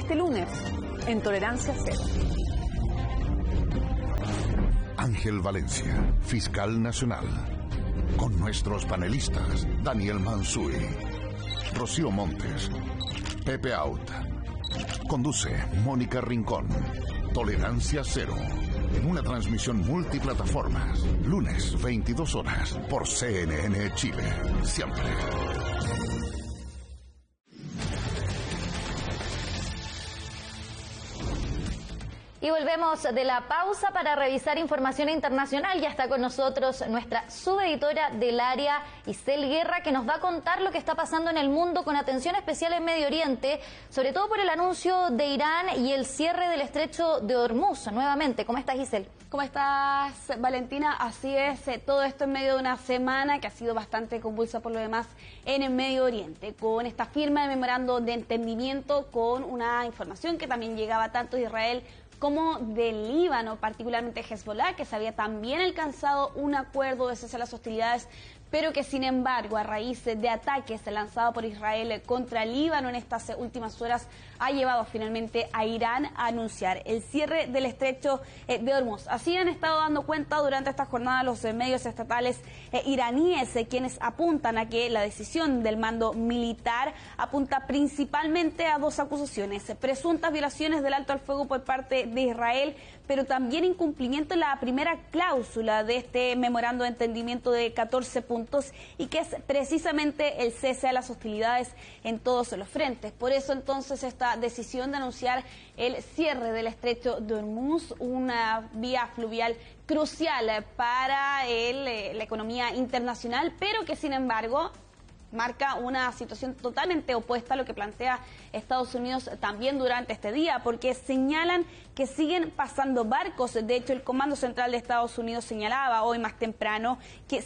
este lunes en Tolerancia Cero. Ángel Valencia, fiscal nacional. Con nuestros panelistas, Daniel Mansuy, Rocío Montes, Pepe Out. Conduce Mónica Rincón. Tolerancia Cero. Una transmisión multiplataformas. Lunes, 22 horas, por CNN Chile. Siempre. Y volvemos de la pausa para revisar información internacional. Ya está con nosotros nuestra subeditora del área, Isel Guerra, que nos va a contar lo que está pasando en el mundo con atención especial en Medio Oriente, sobre todo por el anuncio de Irán y el cierre del estrecho de Hormuz nuevamente. ¿Cómo estás, Isel? ¿Cómo estás, Valentina? Así es, todo esto en medio de una semana que ha sido bastante convulsa por lo demás en el Medio Oriente, con esta firma de memorando de entendimiento, con una información que también llegaba tanto de Israel como del Líbano, particularmente Hezbollah, que se había también alcanzado un acuerdo de cese a las hostilidades, pero que sin embargo, a raíz de ataques lanzados por Israel contra el Líbano en estas últimas horas, ha llevado finalmente a Irán a anunciar el cierre del estrecho de Hormuz. Así han estado dando cuenta durante esta jornada los medios estatales iraníes, quienes apuntan a que la decisión del mando militar apunta principalmente a dos acusaciones: presuntas violaciones del alto al fuego por parte de Israel, pero también incumplimiento en la primera cláusula de este memorando de entendimiento de 14 puntos, y que es precisamente el cese a las hostilidades en todos los frentes. Por eso entonces esta decisión de anunciar el cierre del estrecho de Hormuz, una vía fluvial crucial para la economía internacional, pero que sin embargo marca una situación totalmente opuesta a lo que plantea Estados Unidos también durante este día, porque señalan que siguen pasando barcos. De hecho, el Comando Central de Estados Unidos señalaba hoy más temprano que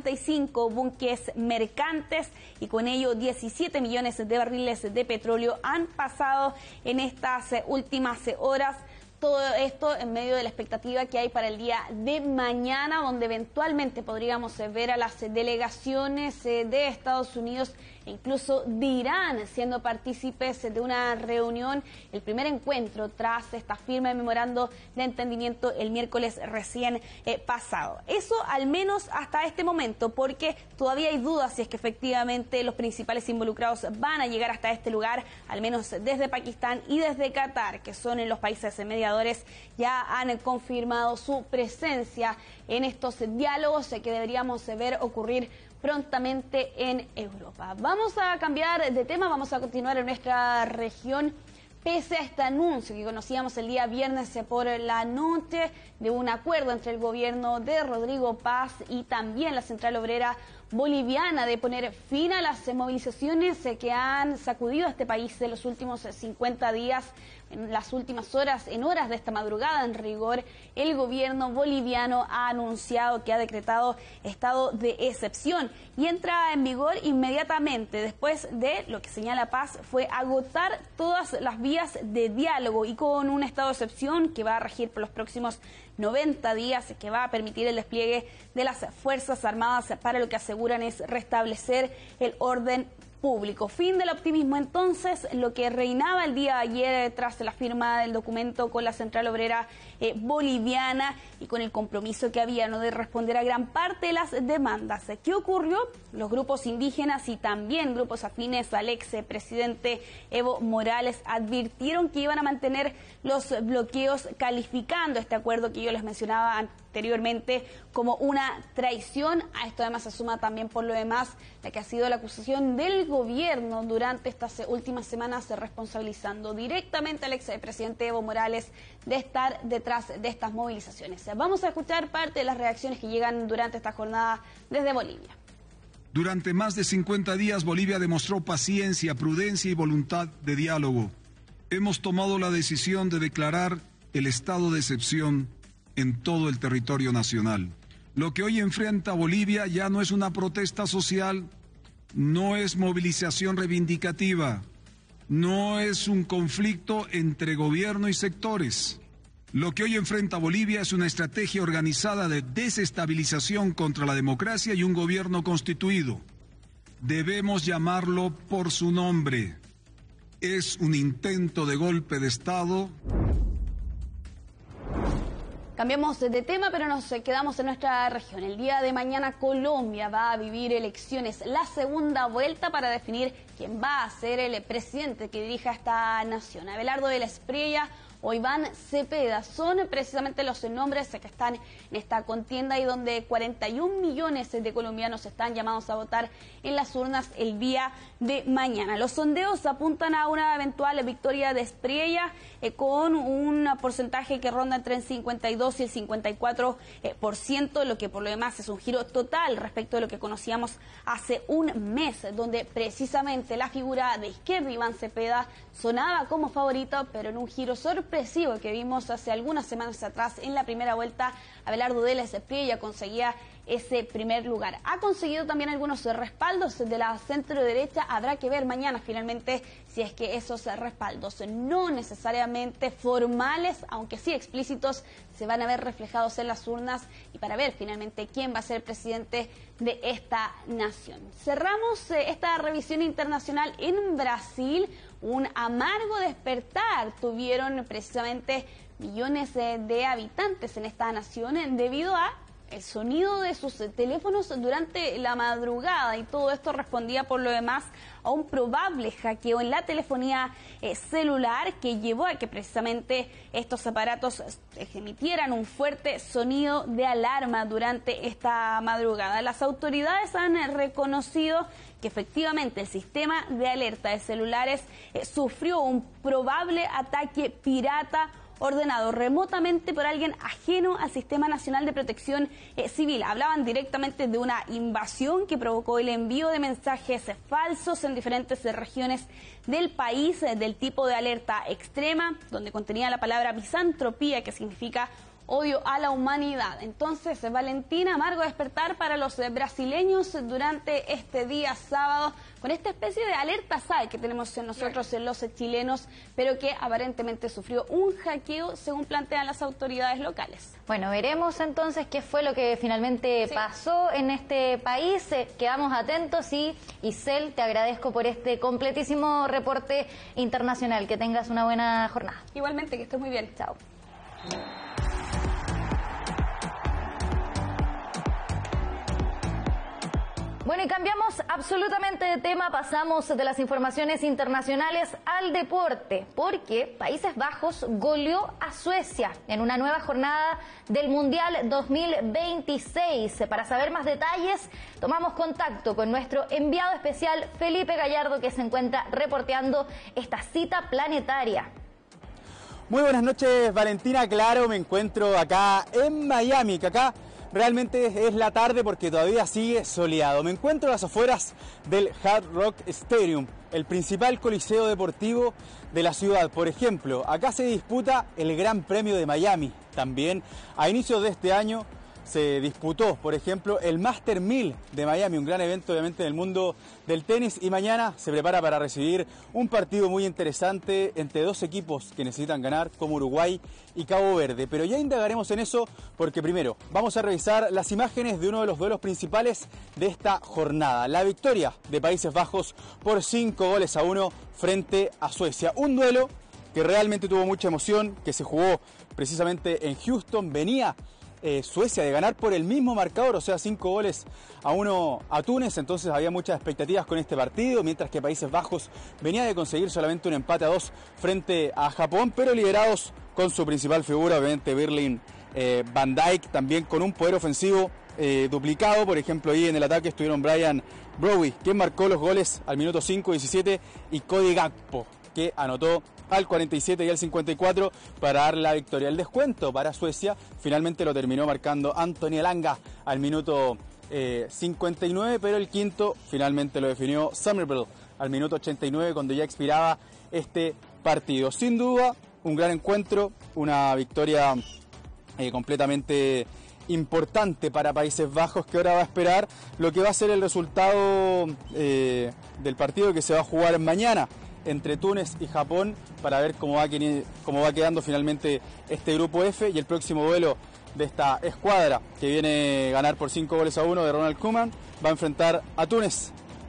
55 buques mercantes y con ello 17 millones de barriles de petróleo han pasado en estas últimas horas. Todo esto en medio de la expectativa que hay para el día de mañana, donde eventualmente podríamos ver a las delegaciones de Estados Unidos e incluso de Irán siendo partícipes de una reunión, el primer encuentro tras esta firma de memorando de entendimiento el miércoles recién pasado. Eso al menos hasta este momento, porque todavía hay dudas si es que efectivamente los principales involucrados van a llegar hasta este lugar, al menos desde Pakistán y desde Qatar, que son en los países mediadores, ya han confirmado su presencia en estos diálogos que deberíamos ver ocurrir prontamente en Europa. Vamos a cambiar de tema, vamos a continuar en nuestra región. Pese a este anuncio que conocíamos el día viernes por la noche de un acuerdo entre el gobierno de Rodrigo Paz y también la Central Obrera Boliviana de poner fin a las movilizaciones que han sacudido a este país en los últimos 50 días, en las últimas horas, en horas de esta madrugada, en rigor, el gobierno boliviano ha anunciado que ha decretado estado de excepción y entra en vigor inmediatamente después de lo que señala Paz fue agotar todas las vías de diálogo y con un estado de excepción que va a regir por los próximos 90 días, que va a permitir el despliegue de las Fuerzas Armadas para lo que aseguran es restablecer el orden público. Fin del optimismo entonces, lo que reinaba el día de ayer tras la firma del documento con la Central Obrera Boliviana y con el compromiso que había, ¿no?, de responder a gran parte de las demandas. ¿Qué ocurrió? Los grupos indígenas y también grupos afines al expresidente Evo Morales advirtieron que iban a mantener los bloqueos, calificando este acuerdo que yo les mencionaba anteriormente como una traición. A esto además se suma también por lo demás la que ha sido la acusación del gobierno durante estas últimas semanas, responsabilizando directamente al expresidente Evo Morales de estar detrás de estas movilizaciones. Vamos a escuchar parte de las reacciones que llegan durante esta jornada desde Bolivia. Durante más de 50 días Bolivia demostró paciencia, prudencia y voluntad de diálogo. Hemos tomado la decisión de declarar el estado de excepción en todo el territorio nacional. Lo que hoy enfrenta Bolivia ya no es una protesta social, no es movilización reivindicativa, no es un conflicto entre gobierno y sectores. Lo que hoy enfrenta Bolivia es una estrategia organizada de desestabilización contra la democracia y un gobierno constituido. Debemos llamarlo por su nombre. es un intento de golpe de Estado. Cambiamos de tema, pero nos quedamos en nuestra región. El día de mañana Colombia va a vivir elecciones, la segunda vuelta para definir quién va a ser el presidente que dirija esta nación. Abelardo de la Espriella o Iván Cepeda son precisamente los nombres que están en esta contienda y donde 41 millones de colombianos están llamados a votar en las urnas el día de mañana. Los sondeos apuntan a una eventual victoria de Espriella con un porcentaje que ronda entre el 52 y el 54%, lo que por lo demás es un giro total respecto de lo que conocíamos hace un mes, donde precisamente la figura de izquierda, Iván Cepeda, sonaba como favorito, pero en un giro sorpresivo que vimos hace algunas semanas atrás en la primera vuelta, Abelardo de la Espriella conseguía ese primer lugar. Ha conseguido también algunos respaldos de la centro derecha. Habrá que ver mañana finalmente si es que esos respaldos no necesariamente formales, aunque sí explícitos, se van a ver reflejados en las urnas y para ver finalmente quién va a ser el presidente de esta nación. Cerramos esta revisión internacional en Brasil. Un amargo despertar tuvieron precisamente millones de habitantes en esta nación debido a el sonido de sus teléfonos durante la madrugada, y todo esto respondía por lo demás a un probable hackeo en la telefonía celular que llevó a que precisamente estos aparatos emitieran un fuerte sonido de alarma durante esta madrugada. Las autoridades han reconocido que efectivamente el sistema de alerta de celulares sufrió un probable ataque pirata ordenado remotamente por alguien ajeno al Sistema Nacional de Protección Civil. Hablaban directamente de una invasión que provocó el envío de mensajes falsos en diferentes regiones del país del tipo de alerta extrema, donde contenía la palabra misantropía, que significa odio a la humanidad. Entonces, Valentina, amargo despertar para los brasileños durante este día sábado, con esta especie de alerta SAE que tenemos en nosotros, en los chilenos, pero que aparentemente sufrió un hackeo, según plantean las autoridades locales. Bueno, veremos entonces qué fue lo que finalmente pasó en este país. Quedamos atentos y Isel, te agradezco por este completísimo reporte internacional. Que tengas una buena jornada. Igualmente, que estés muy bien. Chao. Bueno, y cambiamos absolutamente de tema, pasamos de las informaciones internacionales al deporte, porque Países Bajos goleó a Suecia en una nueva jornada del Mundial 2026. Para saber más detalles, tomamos contacto con nuestro enviado especial Felipe Gallardo, que se encuentra reporteando esta cita planetaria. Muy buenas noches, Valentina. Claro, me encuentro acá en Miami, que acá realmente es la tarde porque todavía sigue soleado. Me encuentro a las afueras del Hard Rock Stadium, el principal coliseo deportivo de la ciudad. Por ejemplo, acá se disputa el Gran Premio de Miami. También a inicios de este año se disputó, por ejemplo, el Master 1000 de Miami, un gran evento obviamente en el mundo del tenis, y mañana se prepara para recibir un partido muy interesante entre dos equipos que necesitan ganar, como Uruguay y Cabo Verde. Pero ya indagaremos en eso porque primero vamos a revisar las imágenes de uno de los duelos principales de esta jornada, la victoria de Países Bajos por 5-1 frente a Suecia. Un duelo que realmente tuvo mucha emoción, que se jugó precisamente en Houston. Venía Suecia de ganar por el mismo marcador, o sea 5-1 a Túnez, entonces había muchas expectativas con este partido, mientras que Países Bajos venía de conseguir solamente un empate a 2 frente a Japón, pero liderados con su principal figura, obviamente Virgil van Dijk, también con un poder ofensivo duplicado. Por ejemplo, ahí en el ataque estuvieron Brian Browy, quien marcó los goles al minuto 5, 17, y Cody Gakpo, que anotó al 47 y al 54 para dar la victoria. El descuento para Suecia finalmente lo terminó marcando Anthony Elanga al minuto 59, pero el quinto finalmente lo definió Somerville al minuto 89, cuando ya expiraba este partido. Sin duda, un gran encuentro, una victoria completamente importante para Países Bajos, que ahora va a esperar lo que va a ser el resultado del partido que se va a jugar mañana entre Túnez y Japón, para ver cómo va quedando finalmente este grupo F, y el próximo duelo de esta escuadra que viene a ganar por 5-1 de Ronald Koeman va a enfrentar a Túnez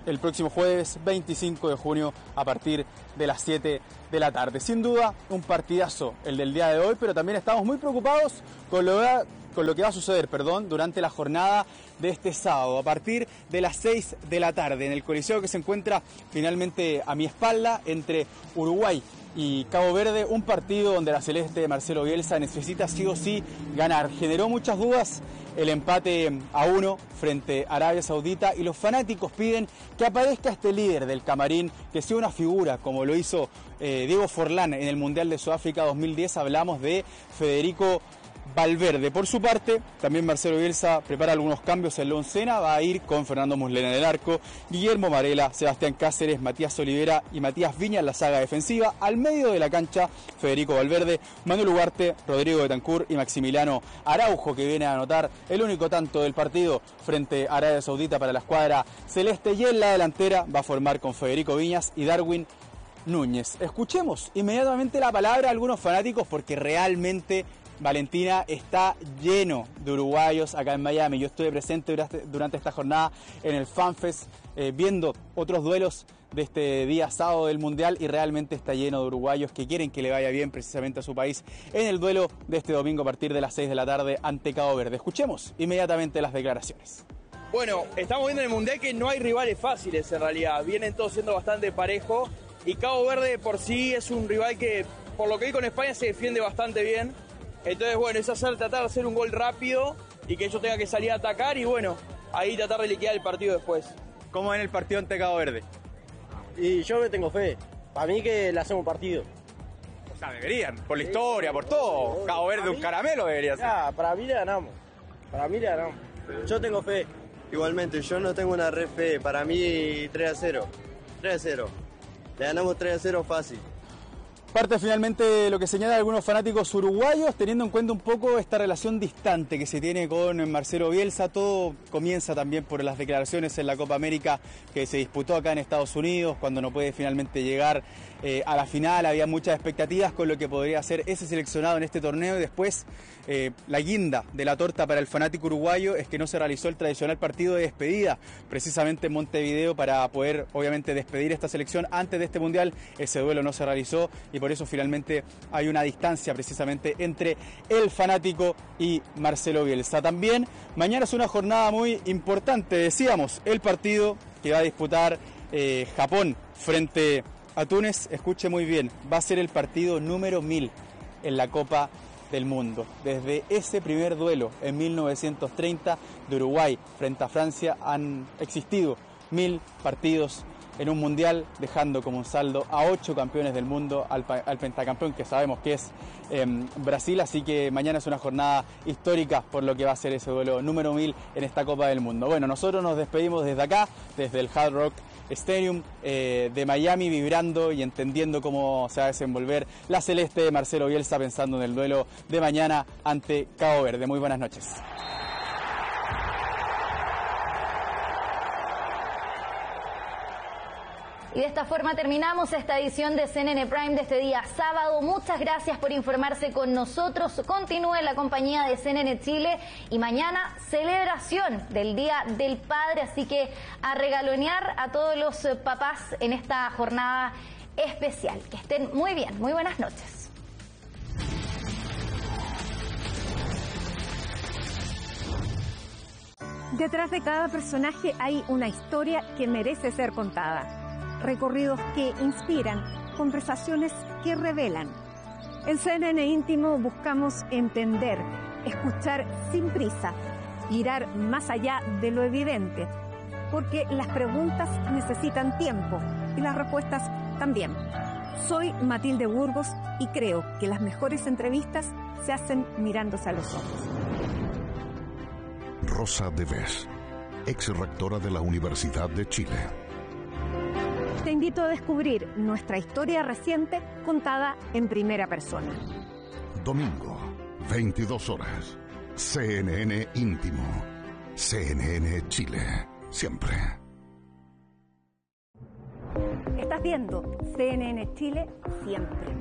el próximo jueves 25 de junio a partir de las 7 de la tarde. Sin duda, un partidazo el del día de hoy, pero también estamos muy preocupados con lo que va a suceder, durante la jornada de este sábado, a partir de las 6 de la tarde, en el coliseo que se encuentra finalmente a mi espalda, entre Uruguay y Cabo Verde, un partido donde la celeste de Marcelo Bielsa necesita sí o sí ganar. Generó muchas dudas el empate a 1 frente a Arabia Saudita y los fanáticos piden que aparezca este líder del camarín, que sea una figura como lo hizo Diego Forlán en el Mundial de Sudáfrica 2010. Hablamos de Federico Valverde. Por su parte, también Marcelo Bielsa prepara algunos cambios en la oncena. Va a ir con Fernando Muslera en el arco, Guillermo Varela, Sebastián Cáceres, Matías Olivera y Matías Viña en la saga defensiva. Al medio de la cancha, Federico Valverde, Manuel Ugarte, Rodrigo Betancur y Maximiliano Araujo, que viene a anotar el único tanto del partido frente a Arabia Saudita para la escuadra celeste. Y en la delantera va a formar con Federico Viñas y Darwin Núñez. Escuchemos inmediatamente la palabra a algunos fanáticos, porque realmente Valentina está lleno de uruguayos acá en Miami. Yo estuve presente durante esta jornada en el FanFest, viendo otros duelos de este día sábado del Mundial, y realmente está lleno de uruguayos que quieren que le vaya bien precisamente a su país en el duelo de este domingo a partir de las 6 de la tarde ante Cabo Verde. Escuchemos inmediatamente las declaraciones. Bueno, estamos viendo en el Mundial que no hay rivales fáciles en realidad. Vienen todos siendo bastante parejos, y Cabo Verde por sí es un rival que, por lo que vi con España, se defiende bastante bien. Entonces, bueno, es tratar de hacer un gol rápido y que ellos tengan que salir a atacar y, bueno, ahí tratar de liquidar el partido después. ¿Cómo ven el partido ante Cabo Verde? Y yo me tengo fe. Para mí que le hacemos partido. O sea, deberían, por la historia, por todo. Cabo Verde un caramelo debería ser. Para mí le ganamos. Para mí le ganamos. Yo tengo fe. Igualmente, yo no tengo una re fe. Para mí 3-0. 3-0. Le ganamos 3-0 fácil. Parte finalmente lo que señalan algunos fanáticos uruguayos, teniendo en cuenta un poco esta relación distante que se tiene con Marcelo Bielsa. Todo comienza también por las declaraciones en la Copa América que se disputó acá en Estados Unidos, cuando no puede finalmente llegar a la final. Había muchas expectativas con lo que podría ser ese seleccionado en este torneo, y después la guinda de la torta para el fanático uruguayo es que no se realizó el tradicional partido de despedida precisamente en Montevideo para poder obviamente despedir esta selección antes de este Mundial. Ese duelo no se realizó y por eso finalmente hay una distancia precisamente entre el fanático y Marcelo Bielsa. También mañana es una jornada muy importante, decíamos, el partido que va a disputar Japón frente a Túnez. Escuche muy bien, va a ser el partido número 1000 en la Copa del Mundo. Desde ese primer duelo en 1930 de Uruguay frente a Francia han existido 1000 partidos en un mundial, dejando como un saldo a 8 campeones del mundo, al pentacampeón que sabemos que es Brasil. Así que mañana es una jornada histórica por lo que va a ser ese duelo número 1000 en esta Copa del Mundo. Bueno, nosotros nos despedimos desde acá, desde el Hard Rock Stadium de Miami, vibrando y entendiendo cómo se va a desenvolver la celeste de Marcelo Bielsa, pensando en el duelo de mañana ante Cabo Verde. Muy buenas noches. Y de esta forma terminamos esta edición de CNN Prime de este día sábado. Muchas gracias por informarse con nosotros. Continúe en la compañía de CNN Chile y mañana celebración del Día del Padre. Así que a regalonear a todos los papás en esta jornada especial. Que estén muy bien. Muy buenas noches. Detrás de cada personaje hay una historia que merece ser contada. Recorridos que inspiran, conversaciones que revelan. En CNN Íntimo buscamos entender, escuchar sin prisa, mirar más allá de lo evidente, porque las preguntas necesitan tiempo y las respuestas también. Soy Matilde Burgos y creo que las mejores entrevistas se hacen mirándose a los ojos. Rosa de Vez, ex rectora de la Universidad de Chile. Te invito a descubrir nuestra historia reciente contada en primera persona. Domingo, 22 horas. CNN Íntimo. CNN Chile. Siempre. Estás viendo CNN Chile siempre.